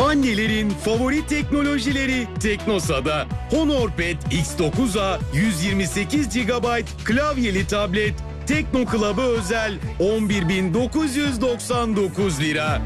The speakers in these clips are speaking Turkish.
Annelerin favori teknolojileri Teknosa'da. HonorPad X9A 128 GB klavyeli tablet Tekno Club'a özel 11.999 lira.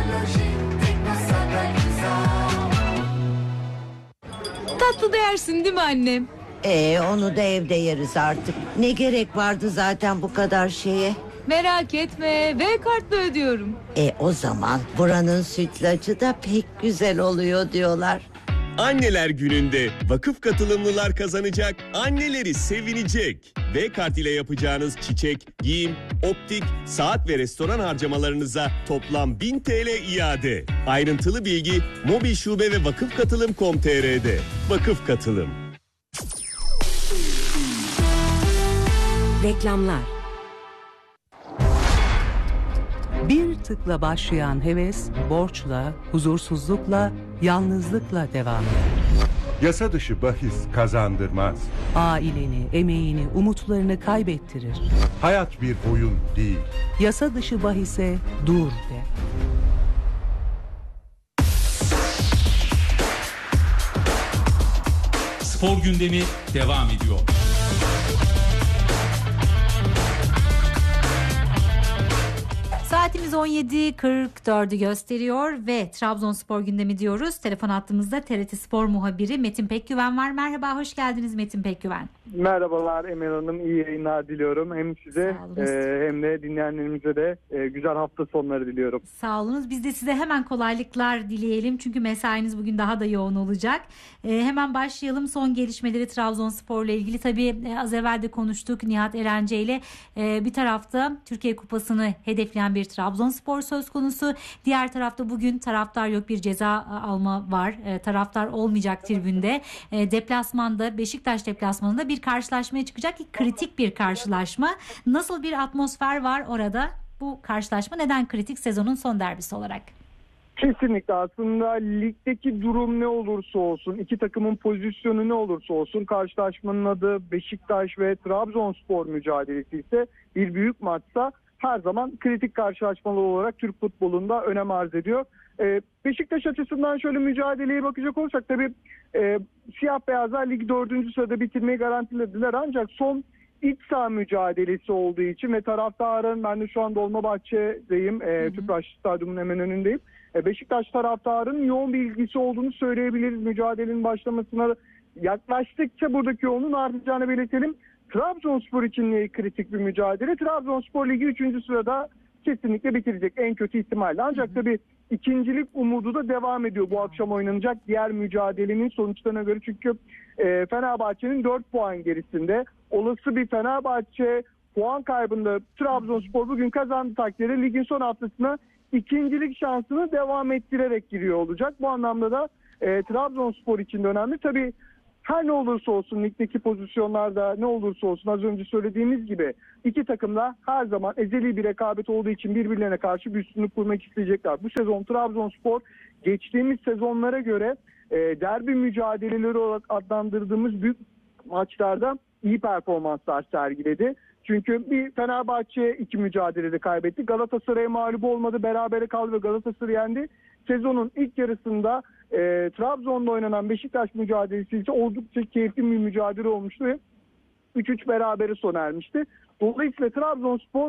Tatlı da yersin değil mi annem? Onu da evde yeriz artık. Ne gerek vardı zaten bu kadar şeye? Merak etme, V kartla ödüyorum. O zaman buranın sütlacı da pek güzel oluyor diyorlar. Anneler gününde vakıf katılımlılar kazanacak, anneleri sevinecek. V-Kart ile yapacağınız çiçek, giyim, optik, saat ve restoran harcamalarınıza toplam 1000 TL iade. Ayrıntılı bilgi mobil şube ve vakıfkatılım.com.tr'de. Vakıf Katılım. Reklamlar. Bir tıkla başlayan heves, borçla, huzursuzlukla, yalnızlıkla devam eder. Yasa dışı bahis kazandırmaz. Aileni, emeğini, umutlarını kaybettirir. Hayat bir oyun değil. Yasa dışı bahise dur de. Spor gündemi devam ediyor. Saatimiz 17.44'ü gösteriyor ve Trabzonspor gündemi diyoruz. Telefon hattımızda TRT Spor muhabiri Metin Pekgüven var. Merhaba, hoş geldiniz Metin Pekgüven. Merhabalar Emel Hanım, iyi yayınlar diliyorum. Hem size hem de dinleyenlerimize de güzel hafta sonları diliyorum. Sağ olunuz. Biz de size hemen kolaylıklar dileyelim. Çünkü mesainiz bugün daha da yoğun olacak. Hemen başlayalım. Son gelişmeleri Trabzonspor'la ilgili. Tabii az evvel de konuştuk Nihat Erenci ile. Bir tarafta Türkiye Kupası'nı hedefleyen bir Trabzonspor söz konusu. Diğer tarafta bugün taraftar yok, bir ceza alma var. Taraftar olmayacak tribünde. Deplasmanda, Beşiktaş deplasmanında bir karşılaşmaya çıkacak ki kritik bir karşılaşma. Nasıl bir atmosfer var orada? Bu karşılaşma neden kritik sezonun son derbisi olarak? Kesinlikle aslında ligdeki durum ne olursa olsun, iki takımın pozisyonu ne olursa olsun, karşılaşmanın adı Beşiktaş ve Trabzonspor mücadelesi ise bir büyük maçsa her zaman kritik karşılaşmalar olarak Türk futbolunda önem arz ediyor. Beşiktaş açısından şöyle mücadeleye bakacak olursak tabii siyah beyazlar ligi 4. sırada bitirmeyi garantilediler, ancak son iç saha mücadelesi olduğu için ve taraftarın, ben de şu an Dolmabahçe'deyim, Tüpraş Stadyumu'nun hemen önündeyim. Beşiktaş taraftarının yoğun bir ilgisi olduğunu söyleyebiliriz. Mücadelenin başlamasına yaklaştıkça buradaki yoğunluğun artacağını belirtelim. Trabzonspor için kritik bir mücadele. Trabzonspor Ligi 3. sırada kesinlikle bitirecek en kötü ihtimalle. Ancak tabii ikincilik umudu da devam ediyor bu akşam oynanacak diğer mücadelenin sonuçlarına göre. Çünkü Fenerbahçe'nin 4 puan gerisinde. Olası bir Fenerbahçe puan kaybında Trabzonspor bugün kazandığı takdirde ligin son haftasına ikincilik şansını devam ettirerek giriyor olacak. Bu anlamda da Trabzonspor için de önemli. Tabii her ne olursa olsun ligdeki pozisyonlarda ne olursa olsun az önce söylediğimiz gibi iki takım da her zaman ezeli bir rekabet olduğu için birbirlerine karşı bir üstünlük kurmak isteyecekler. Bu sezon Trabzonspor geçtiğimiz sezonlara göre derbi mücadeleleri olarak adlandırdığımız büyük maçlarda iyi performanslar sergiledi. Çünkü bir Fenerbahçe iki mücadelede kaybetti. Galatasaray'a mağlup olmadı, berabere kaldı ve Galatasaray yendi. Sezonun ilk yarısında Trabzon'da oynanan Beşiktaş mücadelesi ise oldukça keyifli bir mücadele olmuştu ve 3-3 berabere sona ermişti. Dolayısıyla Trabzonspor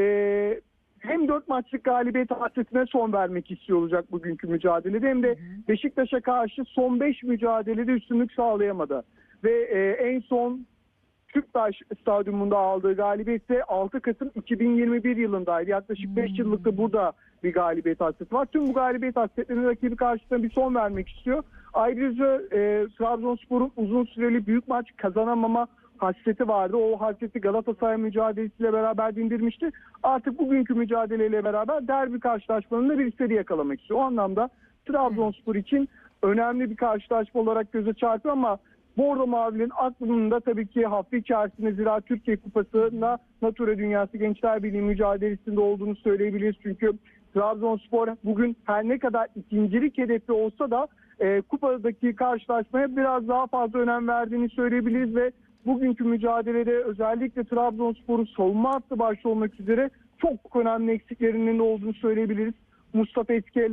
hem 4 maçlık galibiyet hasretine son vermek istiyor olacak bugünkü mücadelede, hem de Beşiktaş'a karşı son 5 mücadelede üstünlük sağlayamadı. Ve en son Tüpraş Stadyumunda aldığı galibiyet ise 6 Kasım 2021 yılındaydı. Yaklaşık 5 yıllık da burada bir galibiyet hasreti var. Tüm bu galibiyet hasretlerinin rakibi karşısında bir son vermek istiyor. Ayrıca Trabzonspor'un uzun süreli büyük maç kazanamama hasreti vardı. O hasreti Galatasaray mücadelesiyle beraber dindirmişti. Artık bugünkü mücadeleyle beraber derbi karşılaşmalarında bir seri yakalamak istiyor. O anlamda Trabzonspor için önemli bir karşılaşma olarak göze çarpıyor ama Bordo Mavi'nin aklında tabii ki hafta içerisinde Zira Türkiye Kupası'nda Natura Dünyası Gençler Birliği mücadelesinde olduğunu söyleyebiliriz. Çünkü Trabzonspor bugün her ne kadar ikincilik hedefi olsa da kupadaki karşılaşmaya biraz daha fazla önem verdiğini söyleyebiliriz ve bugünkü mücadelede özellikle Trabzonspor'un savunma hattı başta olmak üzere çok önemli eksiklerinin olduğunu söyleyebiliriz. Mustafa Eskiellaç,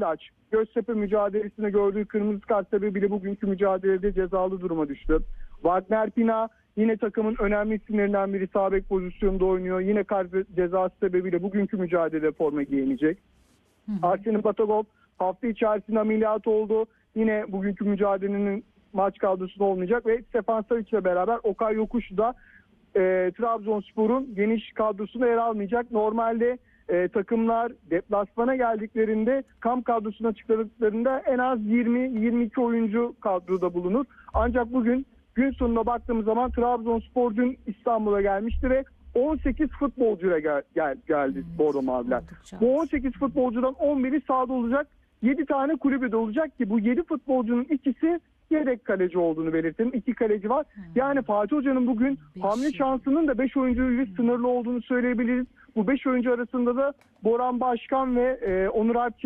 Göztepe mücadelesinde gördüğü kırmızı kart sebebiyle bugünkü mücadelede cezalı duruma düştü. Wagner Pina yine takımın önemli isimlerinden biri, sağ bek pozisyonunda oynuyor. Yine kart cezası sebebiyle bugünkü mücadelede forma giyinecek. Arsenin Batagov hafta içerisinde ameliyat oldu. Yine bugünkü mücadelenin maç kadrosunda olmayacak ve Stefan Savic ile beraber Okay Yokuş da Trabzonspor'un geniş kadrosunda yer almayacak. Normalde takımlar deplasmana geldiklerinde kamp kadrosuna açıkladıklarında en az 20-22 oyuncu kadroda bulunur. Ancak bugün gün sonuna baktığımız zaman Trabzonspor dün İstanbul'a gelmişti ve 18 futbolcuyla geldi Bordo Maviler. Bu 18 futbolcudan 11'i sahada olacak. 7 tane kulübede olacak ki bu 7 futbolcunun ikisi yedek kaleci olduğunu belirtelim. 2 kaleci var. Yani Fatih Hoca'nın bugün hamle şansının da 5 oyuncuyla sınırlı olduğunu söyleyebiliriz. Bu 5 oyuncu arasında da Boran Başkan ve Onur Alp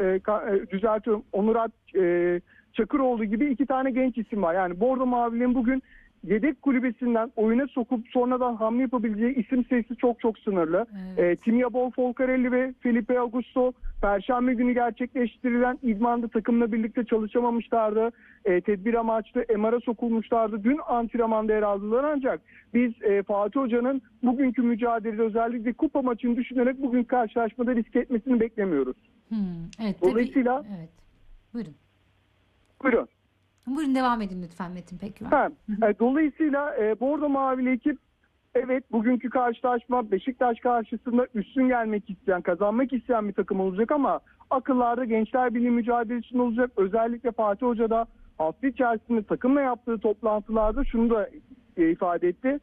Onur Alp Çakıroğlu gibi 2 tane genç isim var. Yani Bordo Mavilerin bugün yedek kulübesinden oyuna sokup sonradan hamle yapabileceği isim sayısı çok sınırlı. Evet. Timyabol Folcarelli ve Felipe Augusto Perşembe günü gerçekleştirilen idmanda takımla birlikte çalışamamışlardı. Tedbir amaçlı MR'a sokulmuşlardı. Dün antrenmanda yer aldılar ancak biz Fatih Hoca'nın bugünkü mücadelede özellikle kupa maçını düşünerek bugün karşılaşmada risk etmesini beklemiyoruz. Evet, dolayısıyla evet. Buyurun. Buyurun. Buyurun devam edin lütfen Metin Pekgüven. Dolayısıyla Bordo Mavili ekip evet bugünkü karşılaşma Beşiktaş karşısında üstün gelmek isteyen, kazanmak isteyen bir takım olacak ama akıllarda Gençler Birliği mücadelesinde olacak. Özellikle Fatih Hoca da hafta içerisinde takımla yaptığı toplantılarda şunu da ifade etti.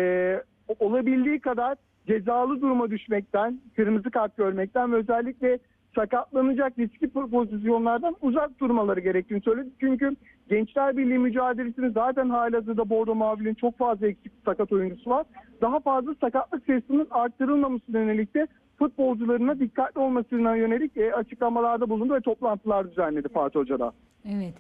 Olabildiği kadar cezalı duruma düşmekten, kırmızı kart görmekten ve özellikle sakatlanacak riskli pozisyonlardan uzak durmaları gerektiğini söyledi. Çünkü Gençler Birliği mücadelesinin zaten halihazırda Bordo Mavili'nin çok fazla eksik sakat oyuncusu var. Daha fazla sakatlık sayısının arttırılmamasına yönelik de futbolcularına dikkatli olmasına yönelik açıklamalarda bulundu ve toplantılar düzenledi Fatih Hoca'da. Evet.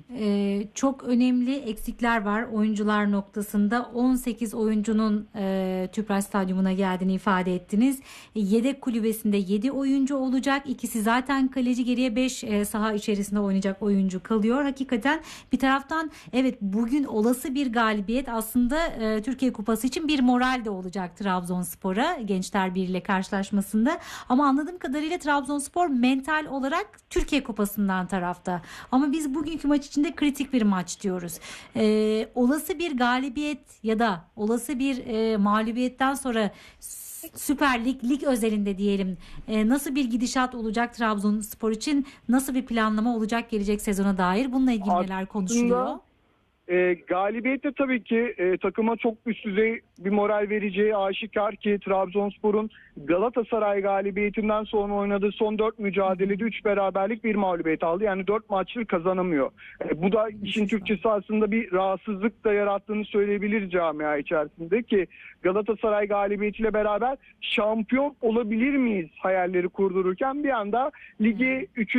Çok önemli eksikler var oyuncular noktasında. 18 oyuncunun Tüpraş Stadyumuna geldiğini ifade ettiniz. Yedek kulübesinde 7 oyuncu olacak. İkisi zaten kaleci, geriye 5 saha içerisinde oynayacak oyuncu kalıyor. Hakikaten bir taraftan evet bugün olası bir galibiyet aslında Türkiye Kupası için bir moral de olacak Trabzonspor'a Gençler Birliği ile karşılaşmasında. Ama anladığım kadarıyla Trabzonspor mental olarak Türkiye Kupası'ndan tarafta. Ama biz bugünkü maç içinde kritik bir maç diyoruz. Olası bir galibiyet ya da olası bir mağlubiyetten sonra Süper Lig özelinde diyelim nasıl bir gidişat olacak Trabzonspor için, nasıl bir planlama olacak gelecek sezona dair, bununla ilgili neler konuşuluyor? Galibiyette tabii ki takıma çok üst düzey bir moral vereceği aşikar ki Trabzonspor'un Galatasaray galibiyetinden sonra oynadığı son 4 mücadelede 3 beraberlik, 1 mağlubiyet aldı. Yani 4 maçları kazanamıyor. Bu da işin Türkçesi aslında bir rahatsızlık da yarattığını söyleyebiliriz camia içerisinde ki Galatasaray galibiyetiyle beraber şampiyon olabilir miyiz hayalleri kurdururken bir anda ligi 3.